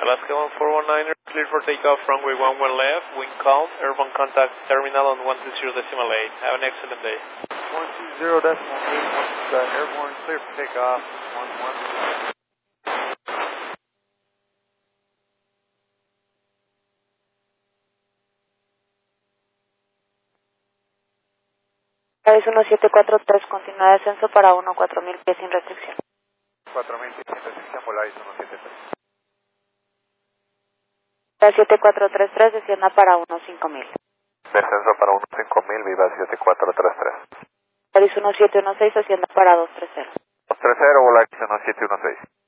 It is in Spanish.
Alaska 1419, clear for takeoff, runway 11 left, wind calm, airborne contact terminal on 120.8. Have an excellent day. 120.8, airborne, clear for takeoff, 11. 1743, continúa descenso para 4000 pies sin restricción. 4000 pies sin restricción, Volaris 173. 7433, descienda para 5000. Descenso para 5000, viva 7433. Volaris 1716, descienda para 230. 230, Volaris 1716.